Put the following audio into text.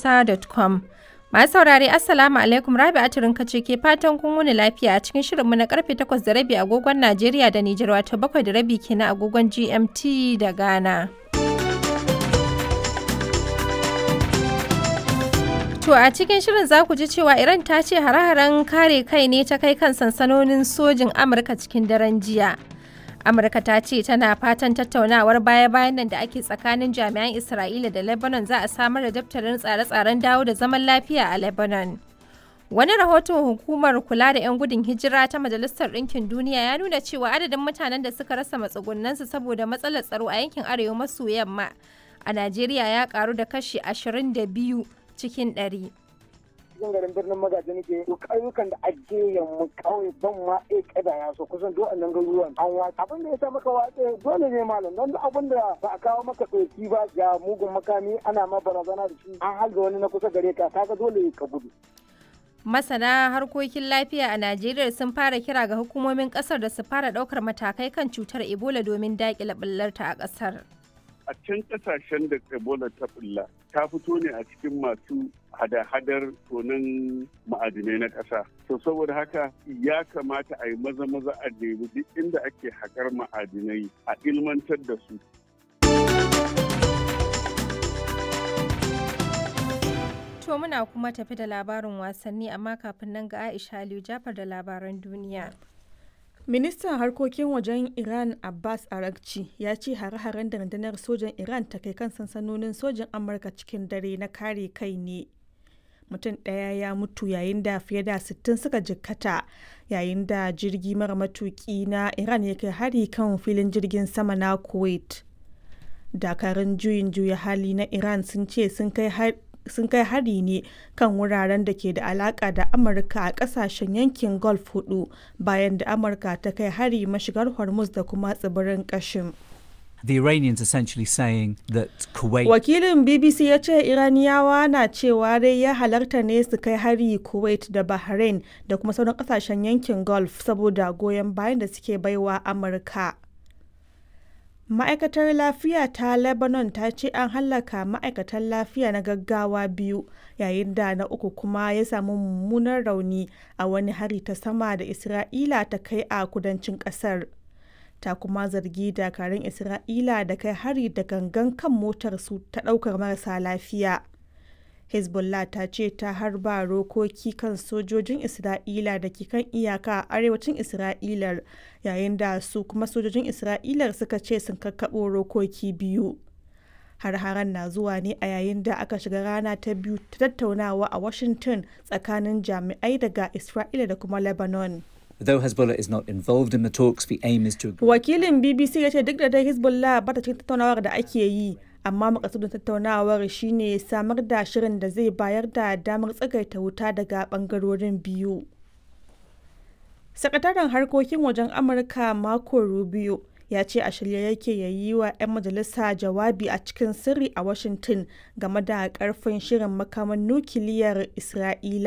bbchausa.com. Masu saurare Assalamu alaikum, Rabi'atu Rinka ce ke fatan kun wuni lafiya a cikin shirinmu na karfe 8:30 agogon Najeriya da Nijar, wato 7:30 kenan agogon GMT da Ghana. To a cikin shirin za ku ji cewa Iran ta ce hare-haren kare kai ne ta kai kan sansanonin sojin Amurka cikin daren jiya. Amurka ta ce tana fatan tattaunawar baya-bayan nan da ake tsakanin jami'an Isra'ila da Lebanon za a samar da daftarin tsare-tsaren dawo da zaman lafiya a Lebanon. Wani rahoton hukumar kula da 'yan gudun hijira ta Majalisar Ɗinkin Duniya ya nuna cewa adadin mutanen da suka rasa matsugunansu saboda matsalar tsaro a yankin arewa maso yamma a Najeriya ya karu da kashi 22 cikin 100. cikin garin birnin Magaji nake ƙauyukan da ake yamma kawai ban ma kada ya so kusan duk annan garuruwan an watsa abin da ya sa maka watsa dole ne malam don abin da ba a kawo maka ɗauki ba ga mugun makami ana ma barazana da shi an halga wani na kusa gare ka kaga dole ka gudu. Masana harkokin lafiya a Najeriya sun fara kira ga hukumomin kasar da su fara ɗaukar matakai kan cutar Ebola domin daƙile ɓullarta a ƙasar. A can kasashen da Ebola ta bulla ta fito ne a cikin masu hada-hadar tonin ma'adinai na ƙasa. To saboda haka ya kamata a yi maza-maza a nemi duk inda ake haƙar ma'adinai a ilmantar da su. To muna kuma tafi da labarin wasanni, amma kafin nan ga Aisha Aliyu Jafar da labaran duniya. Ministan harkokin wajen Iran Abbas Araghchi ya ce hare-haren da rundunar sojan Iran ta kai kan sansanonin sojin Amurka cikin dare na kare kai ne. Mutum ɗaya ya mutu yayin da fiye da 60 suka jikkata yayin da jirgi mara matuki na Iran ya kai hari kan filin jirgin sama na Kuwait. Dakarun juyin juya hali na Iran sun ce sun kai hari ne kan wuraren da ke da alaka da Amurka a kasashen yankin Gulf 4 bayan da Amurka ta kai hari mashigar Hormuz da kuma tsibirin Qashm. The Iranians essentially saying that Kuwait... Wakilin BBC ya ce Iraniyawa na cewa dai ya halarta ne su kai hari Kuwait da Bahrain da kuma sauran kasashen yankin Gulf saboda goyon bayan da suke baiwa Amurka. Ma'aikatar lafiya ta Lebanon ta ce an hallaka ma'aikatan lafiya na gaggawa 2 yayin da na uku kuma ya samu mummunan rauni a wani hari ta sama da Isra'ila ta kai a kudancin kasar. Ta kuma zargi dakarun Isra'ila da kai hari da gangan kan motar su ta daukar marasa lafiya. Hezbollah ta ce ta harba rokoki kan sojojin Isra'ila da ke kan iyaka a arewacin Isra'ilar yayin da su kuma sojojin Isra'ilar suka ce sun kakkaɓo rokoki 2. Har-haren na zuwa ne a yayin da aka shiga rana ta biyu ta tattaunawa a Washington tsakanin jami'ai daga Isra'ila da kuma Lebanon. Though Hezbollah is not involved in the talks, the aim is to... Wakilin BBC ya ce duk da dai Hezbollah ba ta cikin tattaunawar da ake yi, amma makasudin tattaunawar shine samar da shirin da zai bayar da damar tsagaita wuta daga bangarorin biyu. Sakataren harkokin wajen Amurka Marco Rubio ya ce a shirye yake ya yi wa 'yan majalisa jawabi a cikin sirri a Washington game da karfin shirin makaman nukiliyar Isra'ila.